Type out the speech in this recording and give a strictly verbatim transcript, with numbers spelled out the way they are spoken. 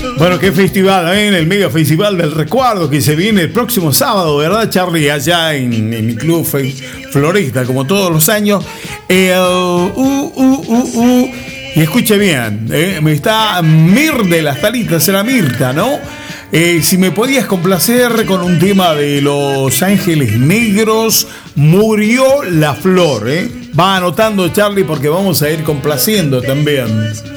Bueno, qué festival, ¿eh? El Mega Festival del Recuerdo que se viene el próximo sábado, ¿verdad, Charlie? Allá en, en mi club Florista, como todos los años. Eh, uh, uh, uh, uh, uh. Y escuche bien, ¿eh? Me está Mir de las Talitas, era Mirta, ¿no? Eh, si me podías complacer con un tema de Los Ángeles Negros, Murió la Flor, ¿eh? Va anotando, Charlie, porque vamos a ir complaciendo también.